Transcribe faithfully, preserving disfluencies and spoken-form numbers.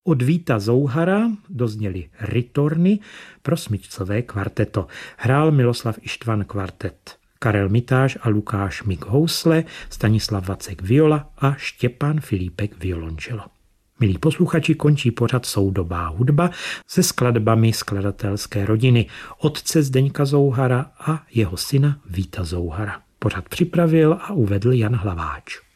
Od Víta Zouhara dozněly Ritorny pro smyčcové kvarteto. Hrál Miloslav Ištvan kvartet, Karel Mitáš a Lukáš Mik housle, Stanislav Vacek viola a Štěpán Filipek violončelo. Milí posluchači, končí pořad Soudobá hudba se skladbami skladatelské rodiny otce Zdeňka Zouhara a jeho syna Víta Zouhara. Pořad připravil a uvedl Jan Hlaváč.